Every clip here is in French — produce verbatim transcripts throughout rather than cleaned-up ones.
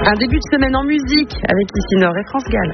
Un début de semaine en musique avec Ici Nord et France Gall.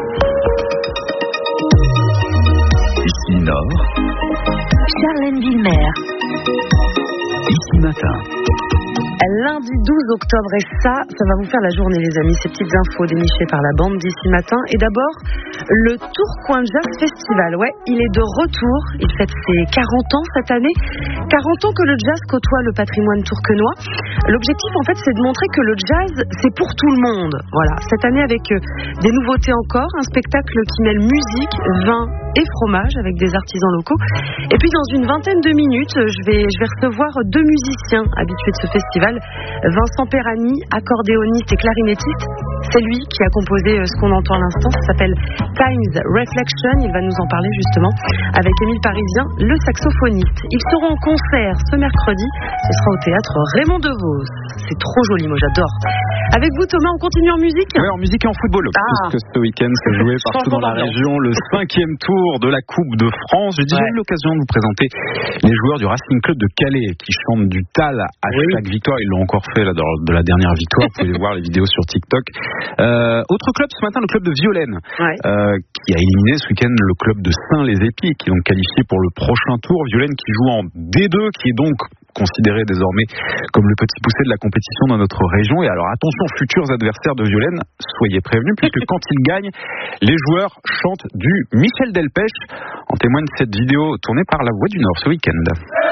Ici Nord, Charlène Villemer. Ici Matin. Lundi douze octobre, et ça, ça va vous faire la journée, les amis. Ces petites infos dénichées par la bande d'Ici Matin. Et d'abord, le Tourcoing Jazz Festival. Ouais, il est de retour. Il fête ses quarante ans cette année. quarante ans que le jazz côtoie le patrimoine tourquenois. L'objectif, en fait, c'est de montrer que le jazz, c'est pour tout le monde. Voilà. Cette année, avec euh, des nouveautés encore, un spectacle qui mêle musique, vin et fromage avec des artisans locaux. Et puis, dans une vingtaine de minutes, je vais, je vais recevoir deux musiciens habitués de ce festival. Vincent Perani, accordéoniste et clarinettiste. C'est lui qui a composé ce qu'on entend à l'instant. Ça s'appelle Times Reflection. Il va nous en parler justement avec Émile Parisien, le saxophoniste. Ils seront en concert ce mercredi. Ce sera au théâtre Raymond Devos. C'est trop joli, moi j'adore. Avec vous Thomas, on continue en musique ? Oui, en musique et en football. Ah. Puisque ce week-end s'est joué partout dans la région le cinquième tour de la Coupe de France. J'ai déjà Ouais. eu l'occasion de vous présenter les joueurs du Racing Club de Calais qui chantent du tal à Oui. chaque victoire. Ils l'ont encore fait là, lors de la dernière victoire. Vous pouvez voir les vidéos sur TikTok. Euh, autre club ce matin, le club de Violaine, Ouais. euh, qui a éliminé ce week-end le club de Saint-les-Épis, qui est donc qualifié pour le prochain tour. Violaine qui joue en D deux, qui est donc considéré désormais comme le petit poussé de la compétition dans notre région. Et alors attention, futurs adversaires de Violaine, soyez prévenus, puisque quand ils gagnent, les joueurs chantent du Michel Delpech. En témoigne cette vidéo tournée par La Voix du Nord ce week-end.